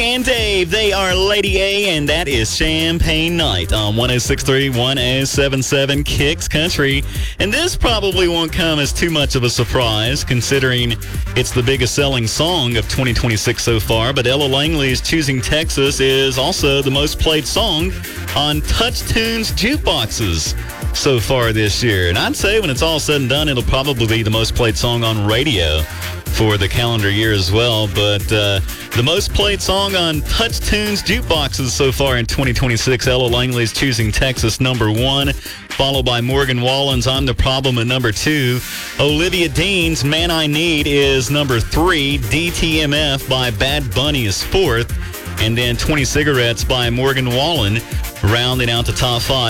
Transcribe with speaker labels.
Speaker 1: And Dave, they are Lady A, and that is Champagne Night on 106.3, 107.7 Kicks Country. And this probably won't come as too much of a surprise, considering it's the biggest selling song of 2026 so far. But Ella Langley's Choosing Texas is also the most played song on TouchTunes jukeboxes so far this year. And I'd say when it's all said and done, it'll probably be the most played song on radio for the calendar year as well. But the most played song on TouchTunes jukeboxes so far in 2026, Ella Langley's Choosing Texas, number 1, followed by Morgan Wallen's I'm the Problem at number 2. Olivia Dean's Man I Need is number 3. DTMF by Bad Bunny is 4th. And then 20 Cigarettes by Morgan Wallen rounding out the top 5.